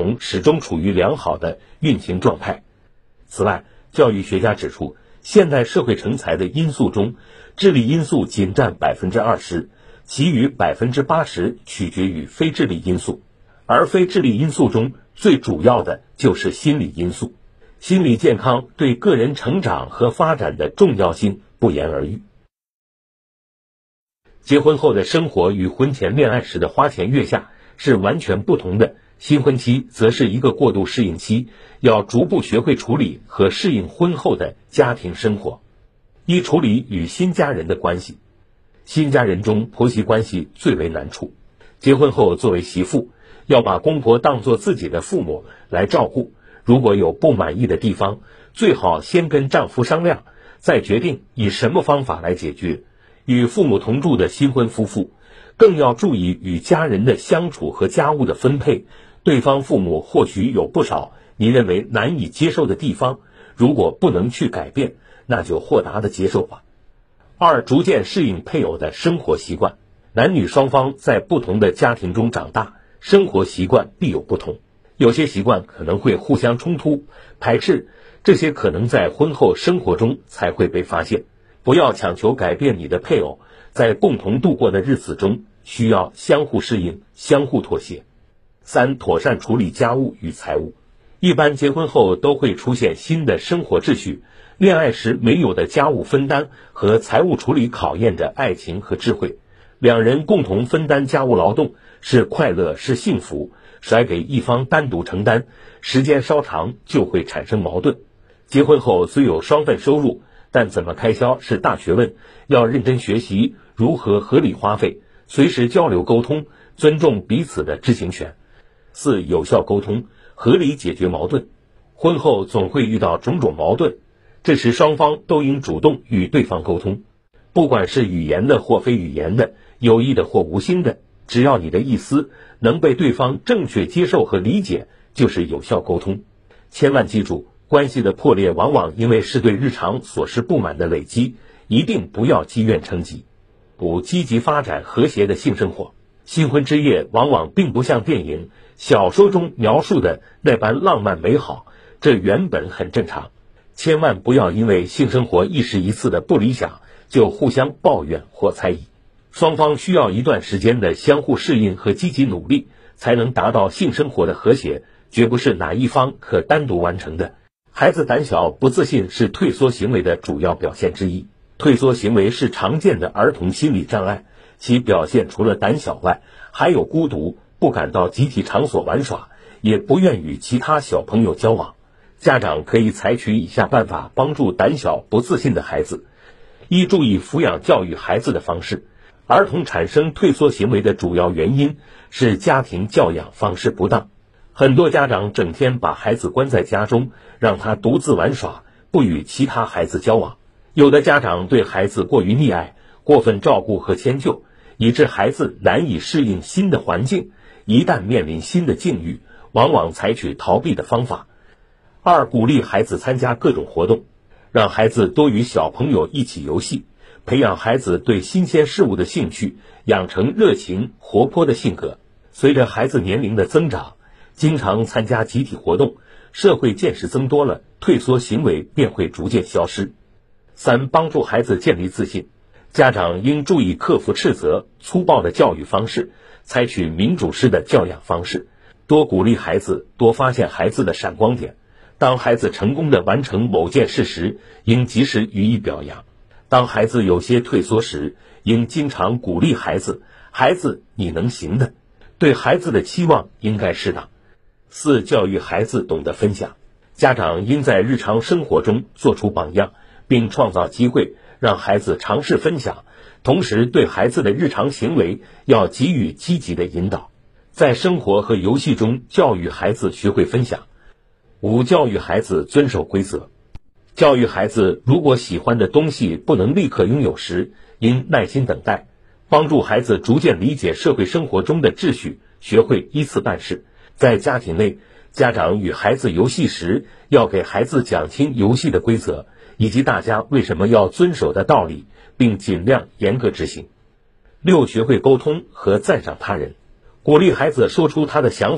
童始终处于良好的运行状态。此外，教育学家指出，现代社会成才的因素中，智力因素仅占 20%， 其余 80% 取决于非智力因素，而非智力因素中最主要的就是心理因素。心理健康对个人成长和发展的重要性不言而喻。结婚后的生活与婚前恋爱时的花前月下是完全不同的，新婚期则是一个过渡适应期，要逐步学会处理和适应婚后的家庭生活。一、处理与新家人的关系。新家人中婆媳关系最为难处，结婚后作为媳妇，要把公婆当作自己的父母来照顾，如果有不满意的地方，最好先跟丈夫商量，再决定以什么方法来解决。与父母同住的新婚夫妇更要注意与家人的相处和家务的分配，对方父母或许有不少你认为难以接受的地方，如果不能去改变，那就豁达的接受吧。二、逐渐适应配偶的生活习惯。男女双方在不同的家庭中长大，生活习惯必有不同，有些习惯可能会互相冲突、排斥，这些可能在婚后生活中才会被发现。不要强求改变你的配偶，在共同度过的日子中，需要相互适应、相互妥协。三、妥善处理家务与财务。一般结婚后都会出现新的生活秩序，恋爱时没有的家务分担和财务处理考验着爱情和智慧。两人共同分担家务劳动是快乐，是幸福，甩给一方单独承担，时间稍长就会产生矛盾。结婚后虽有双份收入，但怎么开销是大学问，要认真学习如何合理花费，随时交流沟通，尊重彼此的知情权。四、有效沟通，合理解决矛盾。婚后总会遇到种种矛盾，这时双方都应主动与对方沟通，不管是语言的或非语言的，有意的或无心的，只要你的意思能被对方正确接受和理解，就是有效沟通。千万记住，关系的破裂往往因为是对日常琐事不满的累积，一定不要积怨成疾。五、积极发展和谐的性生活。新婚之夜往往并不像电影、小说中描述的那般浪漫美好，这原本很正常。千万不要因为性生活一时一次的不理想，就互相抱怨或猜疑。双方需要一段时间的相互适应和积极努力，才能达到性生活的和谐，绝不是哪一方可单独完成的。孩子胆小不自信是退缩行为的主要表现之一。退缩行为是常见的儿童心理障碍，其表现除了胆小外，还有孤独，不敢到集体场所玩耍，也不愿与其他小朋友交往。家长可以采取以下办法帮助胆小不自信的孩子。一、注意抚养教育孩子的方式。儿童产生退缩行为的主要原因是家庭教养方式不当。很多家长整天把孩子关在家中，让他独自玩耍，不与其他孩子交往。有的家长对孩子过于溺爱，过分照顾和迁就，以致孩子难以适应新的环境，一旦面临新的境遇，往往采取逃避的方法。二、鼓励孩子参加各种活动，让孩子多与小朋友一起游戏，培养孩子对新鲜事物的兴趣，养成热情活泼的性格。随着孩子年龄的增长，经常参加集体活动，社会见识增多了，退缩行为便会逐渐消失。三、帮助孩子建立自信。家长应注意克服斥责、粗暴的教育方式，采取民主式的教养方式，多鼓励孩子，多发现孩子的闪光点。当孩子成功地完成某件事时，应及时予以表扬。当孩子有些退缩时，应经常鼓励孩子，孩子你能行的。对孩子的期望应该适当。四、教育孩子懂得分享。家长应在日常生活中做出榜样，并创造机会让孩子尝试分享，同时对孩子的日常行为要给予积极的引导。在生活和游戏中教育孩子学会分享。五、教育孩子遵守规则。教育孩子，如果喜欢的东西不能立刻拥有时，应耐心等待，帮助孩子逐渐理解社会生活中的秩序，学会依次办事。在家庭内，家长与孩子游戏时，要给孩子讲清游戏的规则，以及大家为什么要遵守的道理，并尽量严格执行。六、学会沟通和赞赏他人。鼓励孩子说出他的想法，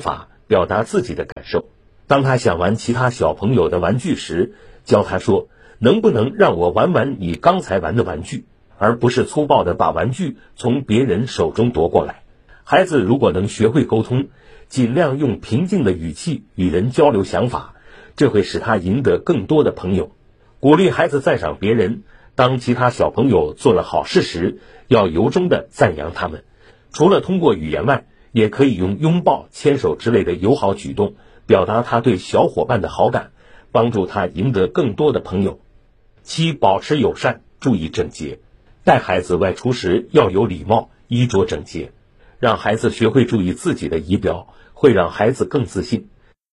表达自己的感受。当他想玩其他小朋友的玩具时，教他说，能不能让我玩玩你刚才玩的玩具，而不是粗暴地把玩具从别人手中夺过来。孩子如果能学会沟通，尽量用平静的语气与人交流想法，这会使他赢得更多的朋友。鼓励孩子赞赏别人，当其他小朋友做了好事时，要由衷地赞扬他们。除了通过语言外，也可以用拥抱、牵手之类的友好举动，表达他对小伙伴的好感，帮助他赢得更多的朋友。7. 保持友善，注意整洁。带孩子外出时要有礼貌，衣着整洁。让孩子学会注意自己的仪表，会让孩子更自信。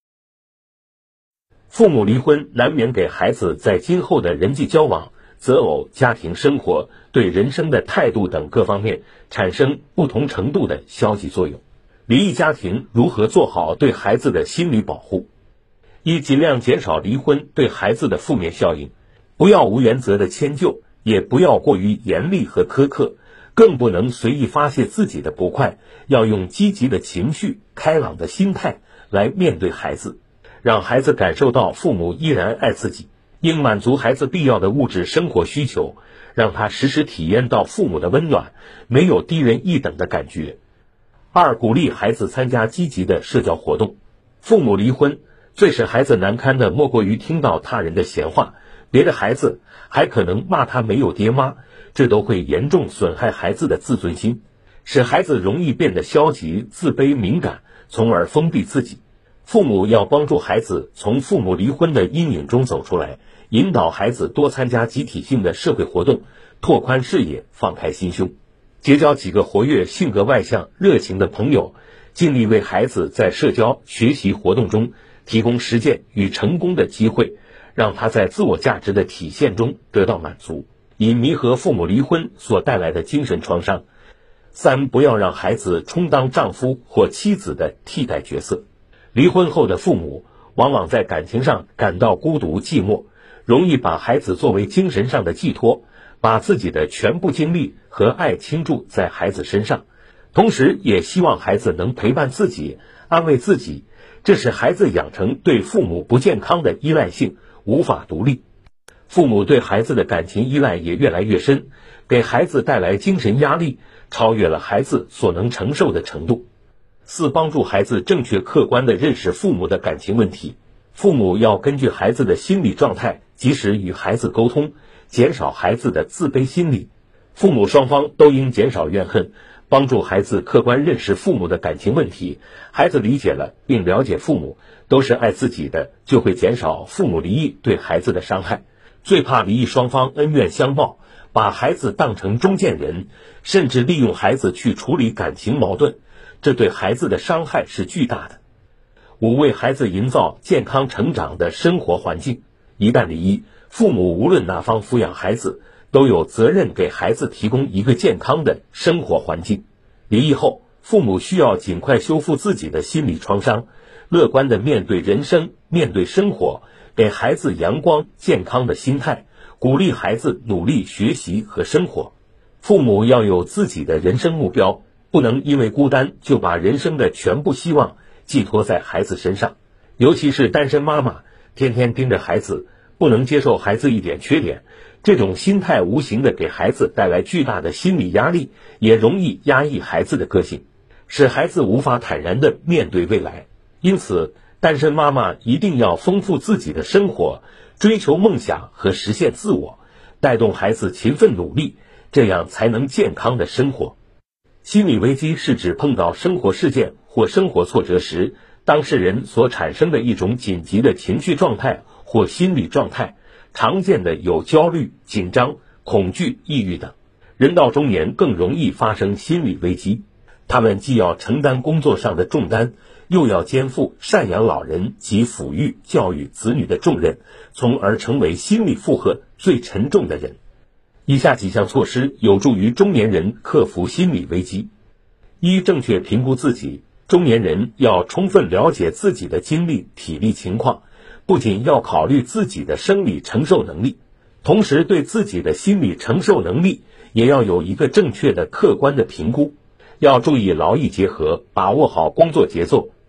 父母离婚难免给孩子在今后的人际交往、择偶、家庭生活、对人生的态度等各方面产生不同程度的消极作用。离异家庭如何做好对孩子的心理保护？一、尽量减少离婚对孩子的负面效应，不要无原则的迁就，也不要过于严厉和苛刻，更不能随意发泄自己的不快，要用积极的情绪、开朗的心态来面对孩子，让孩子感受到父母依然爱自己。应满足孩子必要的物质生活需求，让他时时体验到父母的温暖，没有低人一等的感觉。2. 鼓励孩子参加积极的社交活动。父母离婚，最使孩子难堪的莫过于听到他人的闲话，别的孩子还可能骂他没有爹妈，这都会严重损害孩子的自尊心，使孩子容易变得消极、自卑、敏感，从而封闭自己。父母要帮助孩子从父母离婚的阴影中走出来，引导孩子多参加集体性的社会活动，拓宽视野，放开心胸。结交几个活跃、性格外向、热情的朋友，尽力为孩子在社交、学习活动中提供实践与成功的机会，让他在自我价值的体现中得到满足，以弥合父母离婚所带来的精神创伤。3. 不要让孩子充当丈夫或妻子的替代角色。离婚后的父母往往在感情上感到孤独寂寞，容易把孩子作为精神上的寄托，把自己的全部精力和爱倾注在孩子身上，同时也希望孩子能陪伴自己，安慰自己，这使孩子养成对父母不健康的依赖性，无法独立。父母对孩子的感情依赖也越来越深，给孩子带来精神压力，超越了孩子所能承受的程度。4. 帮助孩子正确客观地认识父母的感情问题。父母要根据孩子的心理状态，及时与孩子沟通，减少孩子的自卑心理。父母双方都应减少怨恨，帮助孩子客观认识父母的感情问题。孩子理解了并了解父母都是爱自己的，就会减少父母离异对孩子的伤害。最怕离异双方恩怨相报，把孩子当成中间人，甚至利用孩子去处理感情矛盾，这对孩子的伤害是巨大的。5. 为孩子营造健康成长的生活环境。一旦离异，父母无论哪方抚养孩子，都有责任给孩子提供一个健康的生活环境。离异后，父母需要尽快修复自己的心理创伤，乐观地面对人生，面对生活，给孩子阳光健康的心态，鼓励孩子努力学习和生活。父母要有自己的人生目标，不能因为孤单就把人生的全部希望寄托在孩子身上，尤其是单身妈妈，天天盯着孩子，不能接受孩子一点缺点，这种心态无形地给孩子带来巨大的心理压力，也容易压抑孩子的个性，使孩子无法坦然地面对未来。因此，单身妈妈一定要丰富自己的生活，追求梦想和实现自我，带动孩子勤奋努力，这样才能健康的生活。心理危机是指碰到生活事件或生活挫折时，当事人所产生的一种紧急的情绪状态或心理状态，常见的有焦虑、紧张、恐惧、抑郁等。人到中年更容易发生心理危机，他们既要承担工作上的重担，又要肩负赡养老人及抚育、教育子女的重任，从而成为心理负荷最沉重的人。以下几项措施有助于中年人克服心理危机。1. 正确评估自己。中年人要充分了解自己的精力、体力情况，不仅要考虑自己的生理承受能力，同时对自己的心理承受能力也要有一个正确的客观的评估。要注意劳逸结合，把握好工作节奏，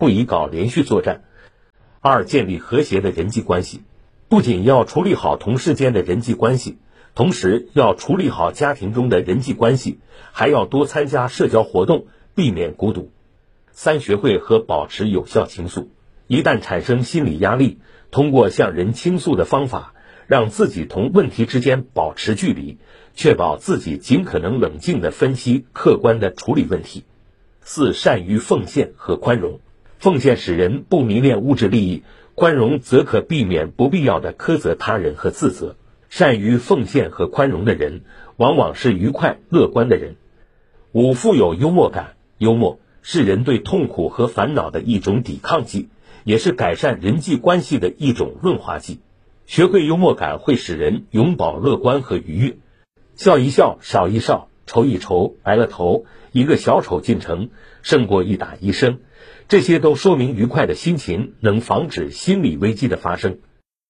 不宜搞连续作战。二、建立和谐的人际关系，不仅要处理好同事间的人际关系，同时要处理好家庭中的人际关系，还要多参加社交活动，避免孤独。三、学会和保持有效倾诉，一旦产生心理压力，通过向人倾诉的方法，让自己同问题之间保持距离，确保自己尽可能冷静地分析、客观地处理问题。四、善于奉献和宽容，奉献使人不迷恋物质利益，宽容则可避免不必要的苛责他人和自责。善于奉献和宽容的人，往往是愉快乐观的人。五、富有幽默感，幽默是人对痛苦和烦恼的一种抵抗剂，也是改善人际关系的一种润滑剂。学会幽默感会使人永葆乐观和愉悦。笑一笑，少一少，愁一愁，白了头，一个小丑进城，胜过一打一生。这些都说明愉快的心情能防止心理危机的发生。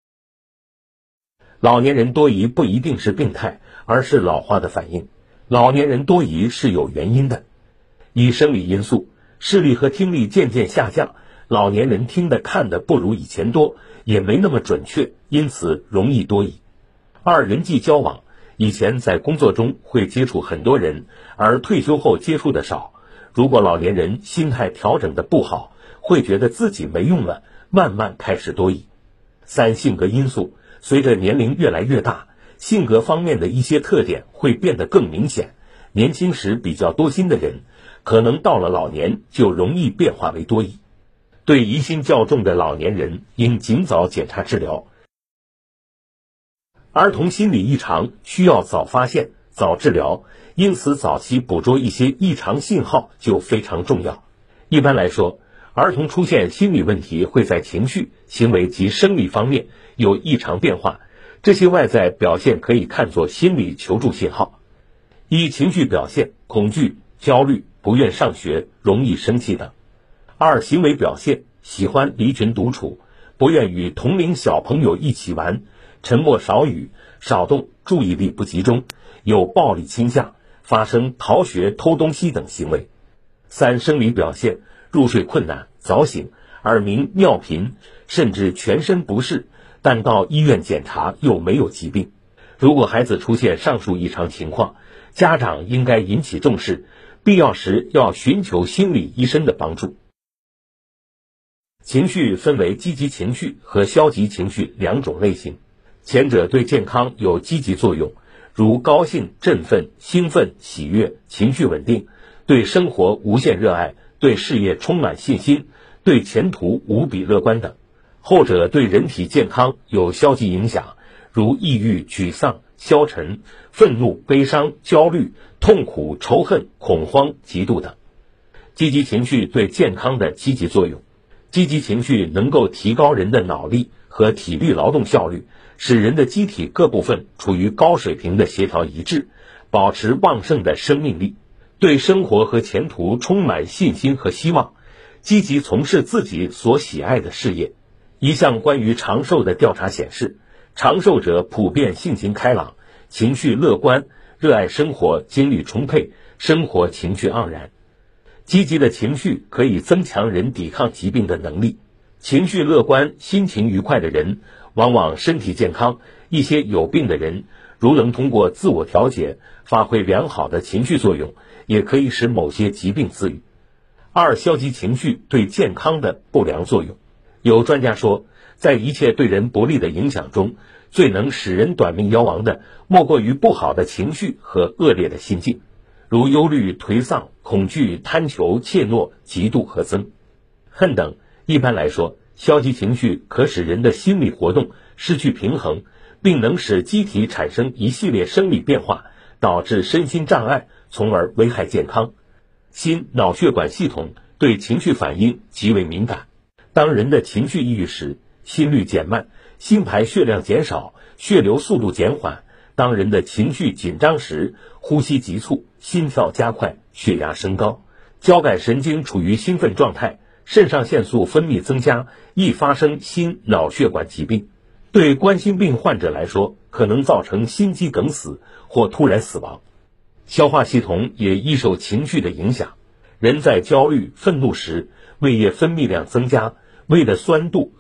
老年人多疑不一定是病态，而是老化的反应。老年人多疑是有原因的。一、生理因素，视力和听力渐渐下降，老年人听的看的不如以前多，也没那么准确，因此容易多疑。二、人际交往，以前在工作中会接触很多人，而退休后接触的少。如果老年人心态调整的不好，会觉得自己没用了，慢慢开始多疑。三、性格因素，随着年龄越来越大，性格方面的一些特点会变得更明显。年轻时比较多心的人，可能到了老年就容易变化为多疑。对疑心较重的老年人，应尽早检查治疗。儿童心理异常需要早发现、早治疗，因此早期捕捉一些异常信号就非常重要。一般来说，儿童出现心理问题会在情绪、行为及生理方面有异常变化，这些外在表现可以看作心理求助信号。一、情绪表现，恐惧、焦虑、不愿上学、容易生气等。二、行为表现，喜欢离群独处，不愿与同龄小朋友一起玩，沉默少语、少动，注意力不集中，有暴力倾向，发生逃学、偷东西等行为。三、生理表现，入睡困难、早醒、耳鸣、尿频，甚至全身不适，但到医院检查又没有疾病。如果孩子出现上述异常情况，家长应该引起重视，必要时要寻求心理医生的帮助。情绪分为积极情绪和消极情绪两种类型，前者对健康有积极作用，如高兴、振奋、兴奋、喜悦、情绪稳定，对生活无限热爱，对事业充满信心，对前途无比乐观等。后者对人体健康有消极影响，如抑郁、沮丧、消沉、愤怒、悲伤、焦虑、痛苦、仇恨、恐慌、嫉妒等。积极情绪对健康的积极作用，积极情绪能够提高人的脑力和体力劳动效率，使人的机体各部分处于高水平的协调一致，保持旺盛的生命力，对生活和前途充满信心和希望，积极从事自己所喜爱的事业。一项关于长寿的调查显示，长寿者普遍性情开朗，情绪乐观，热爱生活，精力充沛，生活情趣盎然。积极的情绪可以增强人抵抗疾病的能力。情绪乐观、心情愉快的人，往往身体健康。一些有病的人，如能通过自我调节，发挥良好的情绪作用，也可以使某些疾病自愈。二、消极情绪对健康的不良作用。有专家说，在一切对人不利的影响中，最能使人短命夭亡的，莫过于不好的情绪和恶劣的心境，如忧虑、颓丧、恐惧、贪求、怯懦、嫉妒和憎恨等。一般来说，消极情绪可使人的心理活动失去平衡，并能使机体产生一系列生理变化，导致身心障碍，从而危害健康。心脑血管系统对情绪反应极为敏感，当人的情绪抑郁时，心率减慢，心排血量减少，血流速度减缓。当人的情绪紧张时，呼吸急促，心跳加快，血压升高，交感神经处于兴奋状态，肾上腺素分泌增加，易发生心脑血管疾病。对冠心病患者来说，可能造成心肌梗死或突然死亡。消化系统也易受情绪的影响， 人在焦虑、愤怒时，胃液分泌量增加，胃的酸度